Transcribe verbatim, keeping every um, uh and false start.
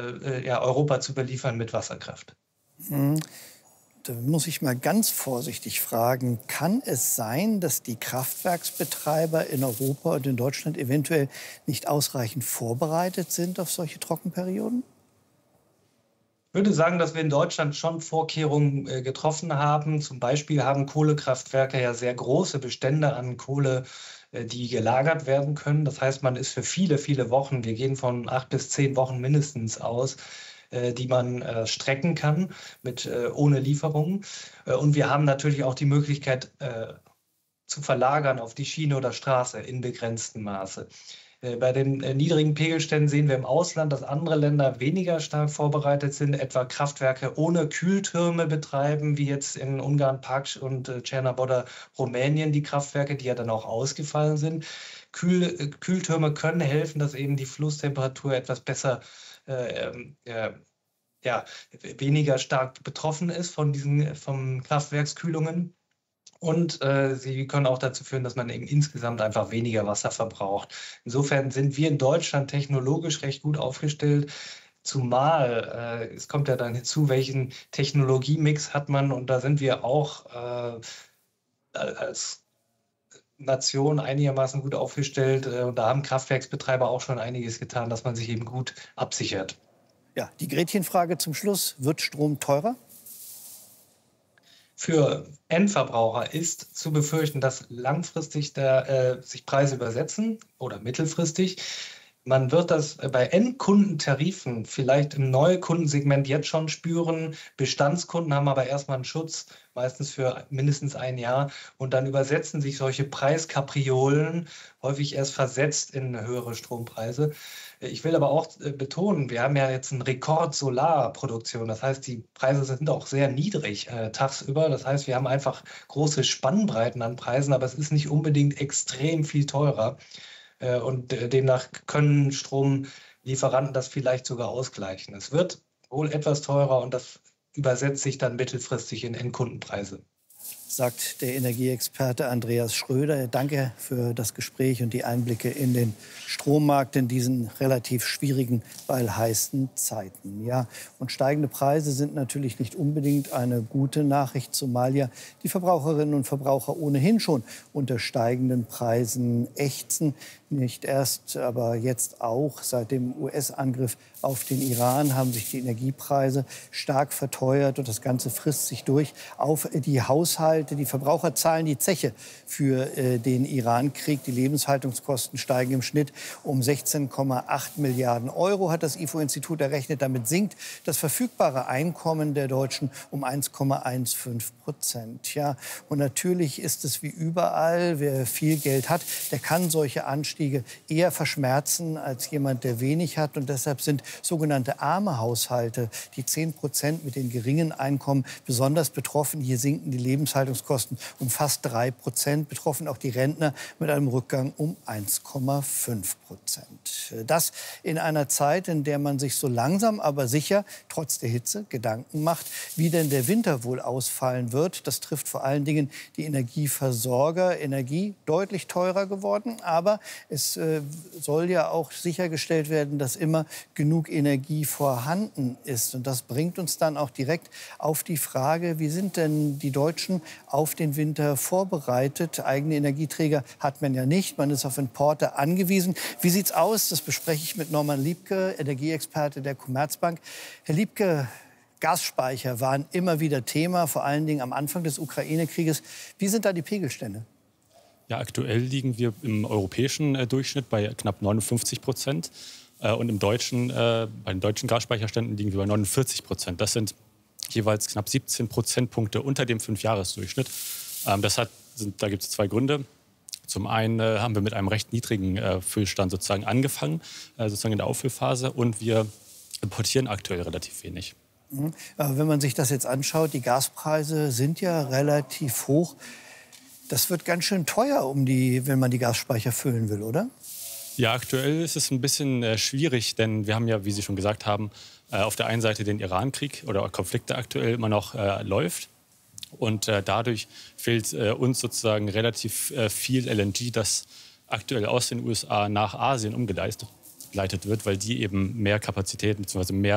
äh, ja, Europa zu beliefern mit Wasserkraft. Mhm. Da muss ich mal ganz vorsichtig fragen, kann es sein, dass die Kraftwerksbetreiber in Europa und in Deutschland eventuell nicht ausreichend vorbereitet sind auf solche Trockenperioden? Ich würde sagen, dass wir in Deutschland schon Vorkehrungen äh, getroffen haben. Zum Beispiel haben Kohlekraftwerke ja sehr große Bestände an Kohle, äh, die gelagert werden können. Das heißt, man ist für viele, viele Wochen, wir gehen von acht bis zehn Wochen mindestens aus, äh, die man äh, strecken kann mit, äh, ohne Lieferungen. Äh, und wir haben natürlich auch die Möglichkeit, äh, zu verlagern auf die Schiene oder Straße in begrenztem Maße. Äh, Bei den äh, niedrigen Pegelständen sehen wir im Ausland, dass andere Länder weniger stark vorbereitet sind, etwa Kraftwerke ohne Kühltürme betreiben, wie jetzt in Ungarn, Paks und äh, Czernabodder, Rumänien, die Kraftwerke, die ja dann auch ausgefallen sind. Kühl, äh, Kühltürme können helfen, dass eben die Flusstemperatur etwas besser, äh, ähm, äh, ja, weniger stark betroffen ist von diesen von Kraftwerkskühlungen. Und äh, sie können auch dazu führen, dass man eben insgesamt einfach weniger Wasser verbraucht. Insofern sind wir in Deutschland technologisch recht gut aufgestellt. Zumal äh, es kommt ja dann hinzu, welchen Technologiemix hat man. Und da sind wir auch äh, als Nation einigermaßen gut aufgestellt. Äh, und da haben Kraftwerksbetreiber auch schon einiges getan, dass man sich eben gut absichert. Ja, die Gretchenfrage zum Schluss. Wird Strom teurer? Für Endverbraucher ist zu befürchten, dass langfristig der, äh, sich Preise übersetzen oder mittelfristig. Man wird das bei Endkundentarifen vielleicht im Neukundensegment jetzt schon spüren. Bestandskunden haben aber erstmal einen Schutz, meistens für mindestens ein Jahr. Und dann übersetzen sich solche Preiskapriolen häufig erst versetzt in höhere Strompreise. Ich will aber auch betonen, wir haben ja jetzt einen Rekord Solarproduktion. Das heißt, die Preise sind auch sehr niedrig äh, tagsüber. Das heißt, wir haben einfach große Spannbreiten an Preisen, aber es ist nicht unbedingt extrem viel teurer. Äh, und äh, demnach können Stromlieferanten das vielleicht sogar ausgleichen. Es wird wohl etwas teurer und das übersetzt sich dann mittelfristig in Endkundenpreise. Sagt der Energieexperte Andreas Schröder. Danke für das Gespräch und die Einblicke in den Strommarkt in diesen relativ schwierigen, weil heißen Zeiten. Ja, und steigende Preise sind natürlich nicht unbedingt eine gute Nachricht, zumal ja die Verbraucherinnen und Verbraucher ohnehin schon unter steigenden Preisen ächzen. Nicht erst, aber jetzt auch seit dem U S-Angriff auf den Iran haben sich die Energiepreise stark verteuert und das Ganze frisst sich durch auf die Haushalte. Die Verbraucher zahlen die Zeche für äh, den Iran-Krieg. Die Lebenshaltungskosten steigen im Schnitt um sechzehn Komma acht Milliarden Euro, hat das I F O-Institut errechnet. Damit sinkt das verfügbare Einkommen der Deutschen um eins Komma fünfzehn Prozent. Ja, und natürlich ist es wie überall, wer viel Geld hat, der kann solche Anstiege eher verschmerzen als jemand, der wenig hat. Und deshalb sind sogenannte arme Haushalte, die zehn Prozent mit den geringen Einkommen, besonders betroffen. Hier sinken die Lebenshaltungskosten um fast drei Prozent. Betroffen auch die Rentner mit einem Rückgang um eins Komma fünf Prozent. Das in einer Zeit, in der man sich so langsam, aber sicher, trotz der Hitze, Gedanken macht, wie denn der Winter wohl ausfallen wird. Das trifft vor allen Dingen die Energieversorger. Energie deutlich teurer geworden, aber es äh, soll ja auch sichergestellt werden, dass immer genug Energie vorhanden ist. Und das bringt uns dann auch direkt auf die Frage, wie sind denn die Deutschen auf den Winter vorbereitet? Eigene Energieträger hat man ja nicht, man ist auf Importe angewiesen. Wie sieht's aus? Das bespreche ich mit Norman Liebke, Energieexperte der Commerzbank. Herr Liebke, Gasspeicher waren immer wieder Thema, vor allen Dingen am Anfang des Ukraine-Krieges. Wie sind da die Pegelstände? Ja, aktuell liegen wir im europäischen äh, Durchschnitt bei knapp neunundfünfzig Prozent. Äh, und im deutschen, äh, bei den deutschen Gasspeicherständen liegen wir bei neunundvierzig Prozent. Das sind jeweils knapp siebzehn Prozentpunkte unter dem Fünfjahresdurchschnitt. Ähm, das hat, sind, da gibt es zwei Gründe. Zum einen äh, haben wir mit einem recht niedrigen äh, Füllstand sozusagen angefangen, äh, sozusagen in der Auffüllphase. Und wir importieren aktuell relativ wenig. Mhm. Wenn man sich das jetzt anschaut, die Gaspreise sind ja relativ hoch. Das wird ganz schön teuer, um die, wenn man die Gasspeicher füllen will, oder? Ja, aktuell ist es ein bisschen äh, schwierig, denn wir haben ja, wie Sie schon gesagt haben, äh, auf der einen Seite den Iran-Krieg oder Konflikte aktuell immer noch äh, läuft. Und äh, dadurch fehlt äh, uns sozusagen relativ äh, viel L N G, das aktuell aus den U S A nach Asien umgeleitet wird, weil die eben mehr Kapazitäten bzw. mehr